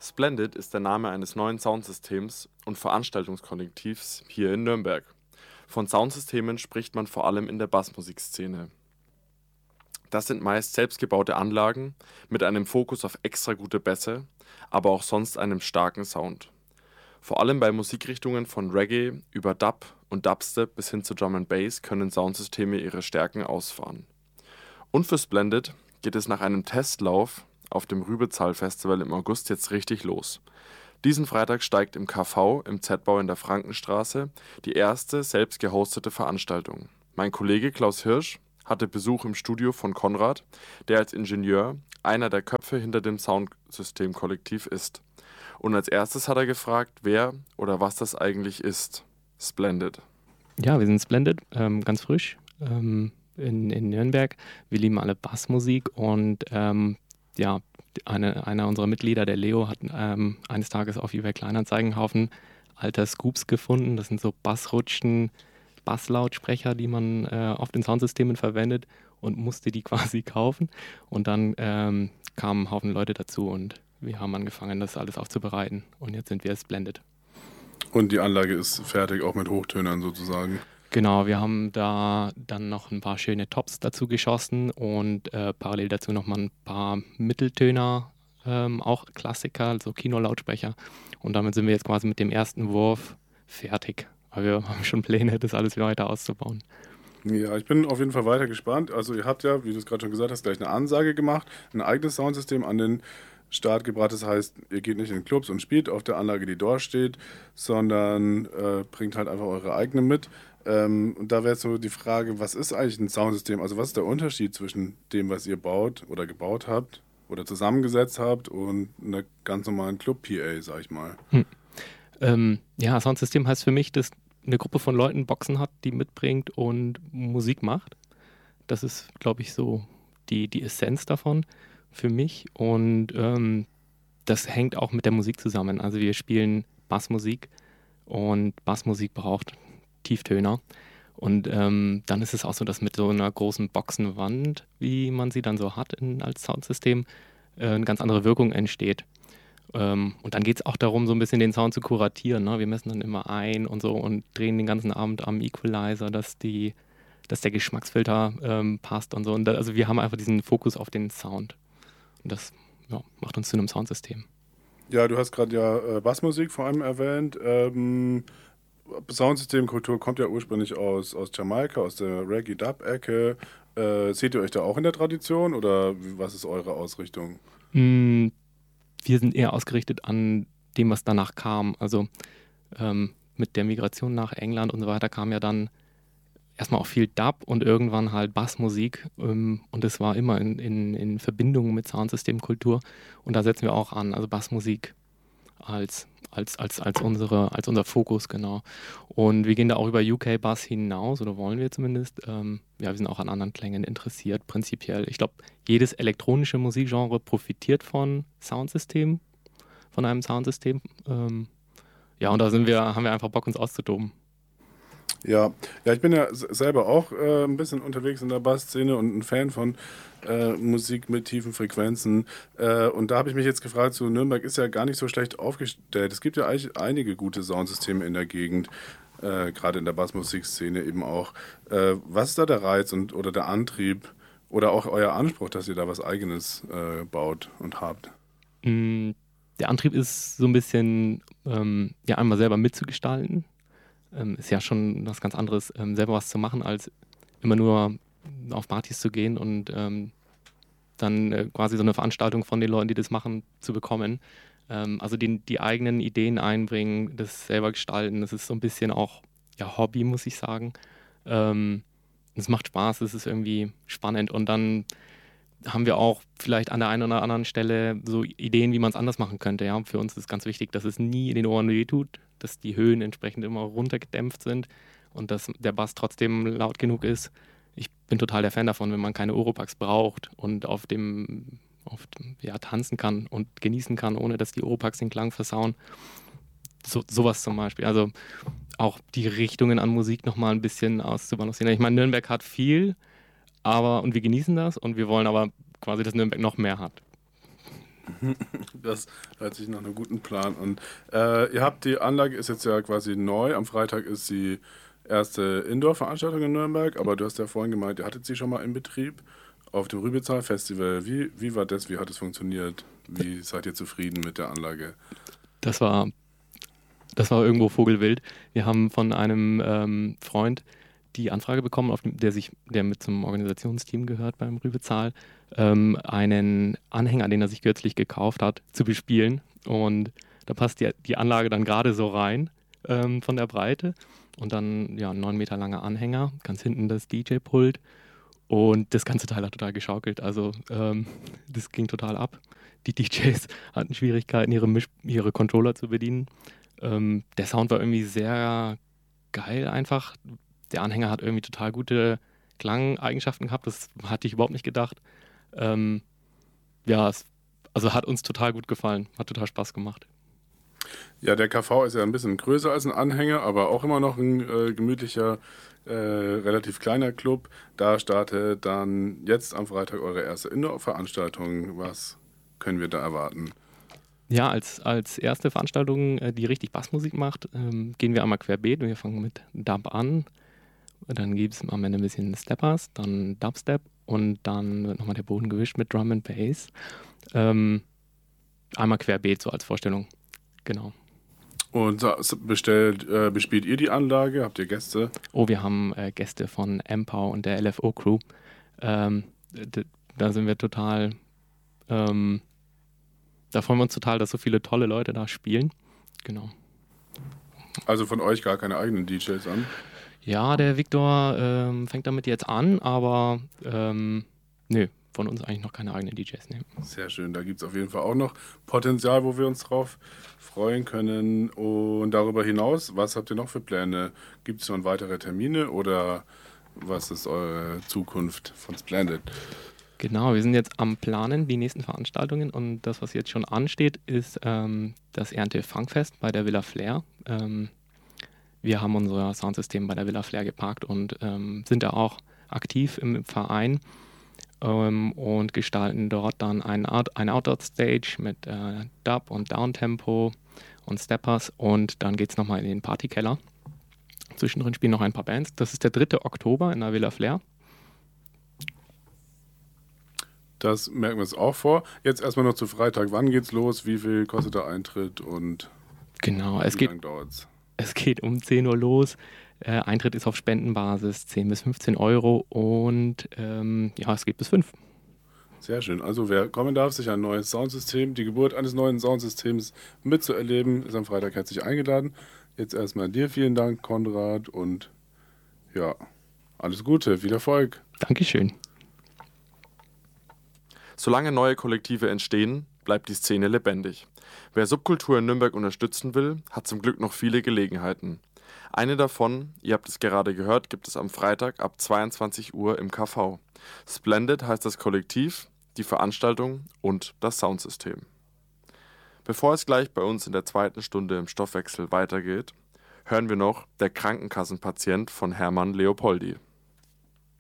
Splendid ist der Name eines neuen Soundsystems und Veranstaltungskollektivs hier in Nürnberg. Von Soundsystemen spricht man vor allem in der Bassmusikszene. Das sind meist selbstgebaute Anlagen mit einem Fokus auf extra gute Bässe, aber auch sonst einem starken Sound. Vor allem bei Musikrichtungen von Reggae über Dub und Dubstep bis hin zu Drum and Bass können Soundsysteme ihre Stärken ausfahren. Und für Splendid geht es nach einem Testlauf auf dem Rübezahl-Festival im August jetzt richtig los. Diesen Freitag steigt im KV im Z-Bau in der Frankenstraße die erste selbst gehostete Veranstaltung. Mein Kollege Klaus Hirsch hatte Besuch im Studio von Konrad, der als Ingenieur einer der Köpfe hinter dem Soundsystem-Kollektiv ist. Und als erstes hat er gefragt, wer oder was das eigentlich ist. Splendid. Ja, wir sind Splendid, ganz frisch in Nürnberg. Wir lieben alle Bassmusik und ja, einer unserer Mitglieder, der Leo, hat eines Tages auf eBay Kleinanzeigen einen Haufen alter Scoops gefunden. Das sind so Bassrutschen, Basslautsprecher, die man oft in Soundsystemen verwendet, und musste die quasi kaufen. Und dann kamen ein Haufen Leute dazu und wir haben angefangen, das alles aufzubereiten. Und jetzt sind wir Splendid. Und die Anlage ist fertig, auch mit Hochtönern sozusagen. Genau, wir haben da dann noch ein paar schöne Tops dazu geschossen und parallel dazu nochmal ein paar Mitteltöner, auch Klassiker, also Kinolautsprecher. Und damit sind wir jetzt quasi mit dem ersten Wurf fertig. Aber wir haben schon Pläne, das alles weiter auszubauen. Ja, ich bin auf jeden Fall weiter gespannt. Also ihr habt ja, wie du es gerade schon gesagt hast, gleich eine Ansage gemacht, ein eigenes Soundsystem an den Start gebracht. Das heißt, ihr geht nicht in Clubs und spielt auf der Anlage, die dort steht, sondern bringt halt einfach eure eigene mit. Und da wäre jetzt so die Frage, was ist eigentlich ein Soundsystem? Also was ist der Unterschied zwischen dem, was ihr baut oder gebaut habt oder zusammengesetzt habt und einer ganz normalen Club-PA, sag ich mal? Ja, Soundsystem heißt für mich, dass eine Gruppe von Leuten Boxen hat, die mitbringt und Musik macht. Das ist, glaube ich, so die Essenz davon für mich. Und das hängt auch mit der Musik zusammen. Also wir spielen Bassmusik und Bassmusik braucht Tieftöner. Und dann ist es auch so, dass mit so einer großen Boxenwand, wie man sie dann so hat als Soundsystem, eine ganz andere Wirkung entsteht. Und dann geht es auch darum, so ein bisschen den Sound zu kuratieren. Ne? Wir messen dann immer ein und so und drehen den ganzen Abend am Equalizer, dass der Geschmacksfilter passt und so. Und also wir haben einfach diesen Fokus auf den Sound. Und das macht uns zu einem Soundsystem. Ja, du hast gerade ja Bassmusik vor allem erwähnt. Soundsystemkultur kommt ja ursprünglich aus Jamaika, aus der Reggae-Dub-Ecke. Seht ihr euch da auch in der Tradition oder was ist eure Ausrichtung? Wir sind eher ausgerichtet an dem, was danach kam. Also mit der Migration nach England und so weiter kam ja dann erstmal auch viel Dub und irgendwann halt Bassmusik. Und das war immer in Verbindung mit Soundsystemkultur. Und da setzen wir auch an, also Bassmusik als unser Fokus, genau. Und wir gehen da auch über UK-Bass hinaus, oder wollen wir zumindest. Wir sind auch an anderen Klängen interessiert, prinzipiell. Ich glaube, jedes elektronische Musikgenre profitiert von Soundsystemen, von einem Soundsystem. Und da haben wir einfach Bock, uns auszutoben. Ja, ich bin ja selber auch ein bisschen unterwegs in der Bassszene und ein Fan von Musik mit tiefen Frequenzen. Und da habe ich mich jetzt gefragt, so Nürnberg ist ja gar nicht so schlecht aufgestellt. Es gibt ja eigentlich einige gute Soundsysteme in der Gegend, gerade in der Bassmusikszene eben auch. Was ist da der Reiz oder der Antrieb oder auch euer Anspruch, dass ihr da was Eigenes baut und habt? Der Antrieb ist so ein bisschen, einmal selber mitzugestalten. Ist ja schon was ganz anderes, selber was zu machen, als immer nur auf Partys zu gehen und dann quasi so eine Veranstaltung von den Leuten, die das machen, zu bekommen. Also die eigenen Ideen einbringen, das selber gestalten, das ist so ein bisschen auch Hobby, muss ich sagen. Es macht Spaß, es ist irgendwie spannend und dann haben wir auch vielleicht an der einen oder anderen Stelle so Ideen, wie man es anders machen könnte. Ja? Für uns ist ganz wichtig, dass es nie in den Ohren wehtut, dass die Höhen entsprechend immer runtergedämpft sind und dass der Bass trotzdem laut genug ist. Ich bin total der Fan davon, wenn man keine Oropax braucht und tanzen kann und genießen kann, ohne dass die Oropax den Klang versauen. Sowas zum Beispiel. Also auch die Richtungen an Musik nochmal ein bisschen auszubalancieren. Ich meine, Nürnberg hat viel, und wir genießen das und wir wollen aber quasi, dass Nürnberg noch mehr hat. Das hört sich nach einem guten Plan an. Ihr habt die Anlage, ist jetzt ja quasi neu. Am Freitag ist die erste Indoor-Veranstaltung in Nürnberg, aber du hast ja vorhin gemeint, ihr hattet sie schon mal in Betrieb auf dem Rübezahl-Festival. Wie war das? Wie hat es funktioniert? Wie seid ihr zufrieden mit der Anlage? Das war irgendwo vogelwild. Wir haben von einem Freund die Anfrage bekommen, der mit zum Organisationsteam gehört beim Rübezahl, einen Anhänger, den er sich kürzlich gekauft hat, zu bespielen. Und da passt die Anlage dann gerade so rein von der Breite. Und dann ein 9 Meter langer Anhänger, ganz hinten das DJ-Pult. Und das ganze Teil hat total geschaukelt. Also das ging total ab. Die DJs hatten Schwierigkeiten, ihre Controller zu bedienen. Der Sound war irgendwie sehr geil einfach. Der Anhänger hat irgendwie total gute Klangeigenschaften gehabt. Das hatte ich überhaupt nicht gedacht. Also hat uns total gut gefallen. Hat total Spaß gemacht. Ja, der KV ist ja ein bisschen größer als ein Anhänger, aber auch immer noch ein gemütlicher, relativ kleiner Club. Da startet dann jetzt am Freitag eure erste Indoor-Veranstaltung. Was können wir da erwarten? Ja, als erste Veranstaltung, die richtig Bassmusik macht, gehen wir einmal querbeet. Wir fangen mit Dub an. Dann gibt es am Ende ein bisschen Steppers, dann Dubstep und dann wird nochmal der Boden gewischt mit Drum and Bass. Einmal querbeet, so als Vorstellung. Genau. Und bespielt ihr die Anlage? Habt ihr Gäste? Oh, wir haben Gäste von MPOW und der LFO-Crew. Da sind wir total, da freuen wir uns total, dass so viele tolle Leute da spielen. Genau. Also von euch gar keine eigenen DJs an? Ja, der Viktor fängt damit jetzt an, aber nö, von uns eigentlich noch keine eigenen DJs. Nee. Sehr schön, da gibt es auf jeden Fall auch noch Potenzial, wo wir uns drauf freuen können. Und darüber hinaus, was habt ihr noch für Pläne? Gibt es schon weitere Termine oder was ist eure Zukunft von Splendid? Genau, wir sind jetzt am Planen, die nächsten Veranstaltungen, und das, was jetzt schon ansteht, ist das Ernte-Funkfest bei der Villa Flair. Wir haben unser Soundsystem bei der Villa Flair geparkt und sind da auch aktiv im Verein und gestalten dort dann eine Outdoor-Stage mit Dub und Downtempo und Steppers, und dann geht es nochmal in den Partykeller. Zwischendrin spielen noch ein paar Bands. Das ist der 3. Oktober in der Villa Flair. Das merken wir uns auch vor. Jetzt erstmal noch zu Freitag. Wann geht's los? Wie viel kostet der Eintritt und Genau, wie lange dauert's? Es geht um 10 Uhr los. Eintritt ist auf Spendenbasis 10 bis 15 Euro und es geht bis 5. Sehr schön. Also wer kommen darf, sich ein neues Soundsystem, die Geburt eines neuen Soundsystems mitzuerleben, ist am Freitag herzlich eingeladen. Jetzt erstmal dir vielen Dank, Konrad, und ja, alles Gute, viel Erfolg. Dankeschön. Solange neue Kollektive entstehen, bleibt die Szene lebendig. Wer Subkultur in Nürnberg unterstützen will, hat zum Glück noch viele Gelegenheiten. Eine davon, ihr habt es gerade gehört, gibt es am Freitag ab 22 Uhr im KV. Splendid heißt das Kollektiv, die Veranstaltung und das Soundsystem. Bevor es gleich bei uns in der zweiten Stunde im Stoffwechsel weitergeht, hören wir noch Der Krankenkassenpatient von Hermann Leopoldi.